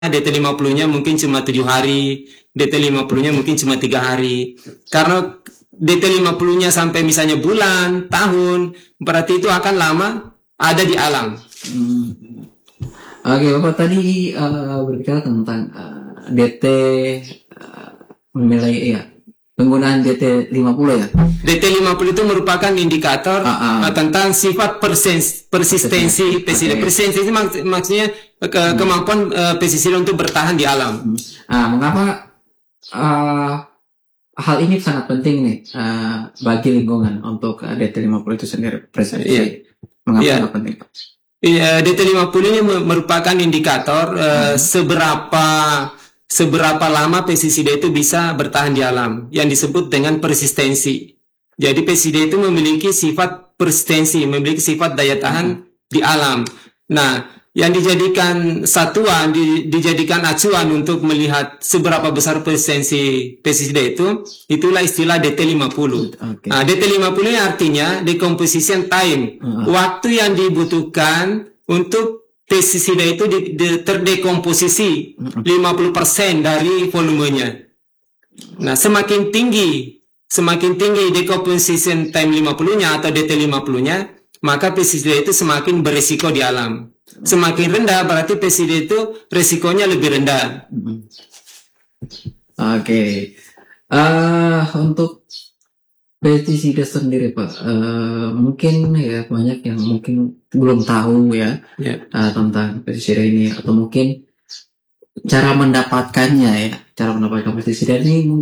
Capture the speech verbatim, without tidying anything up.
D T lima puluh-nya mungkin cuma tujuh hari, D T lima puluh-nya mungkin cuma tiga hari. Karena D T lima puluh-nya sampai misalnya bulan, tahun, berarti itu akan lama ada di alam. Hmm. Oke, Bapak tadi uh, berbicara tentang uh, D T uh, menilai ya penggunaan D T lima puluh ya. D T lima puluh itu merupakan indikator uh, uh. tentang sifat persens, persistensi pesisida. Okay. Persistensi mak maksudnya ke hmm. kemampuan uh, pesisida untuk bertahan di alam. Hmm. Ah, mengapa uh, hal ini sangat penting nih uh, bagi lingkungan untuk uh, D T lima puluh itu sendiri, persistensi. Yeah. Mengapa yeah. sangat penting, Pak? Iya, D T lima puluh ini merupakan indikator uh, hmm. seberapa seberapa lama pesisida itu bisa bertahan di alam, yang disebut dengan persistensi. Jadi pesisida itu memiliki sifat persistensi, memiliki sifat daya tahan hmm. di alam. Nah, yang dijadikan satuan, di, dijadikan acuan untuk melihat seberapa besar persistensi pesisida itu, itulah istilah D T lima puluh. Okay. Nah, D T lima puluh ini artinya decomposition time, uh-huh. waktu yang dibutuhkan untuk pesisida itu di, di, terdekomposisi uh-huh. lima puluh persen dari volumenya. Nah, semakin tinggi, semakin tinggi decomposition time lima puluh-nya atau D T lima puluh-nya, maka pesisida itu semakin berisiko di alam. Semakin rendah berarti pesisida itu resikonya lebih rendah. Oke, okay. uh, untuk pesisida sendiri Pak, uh, mungkin ya banyak yang mungkin belum tahu ya yeah. uh, tentang pesisida ini, atau mungkin cara mendapatkannya ya, cara mendapatkan pesisida ini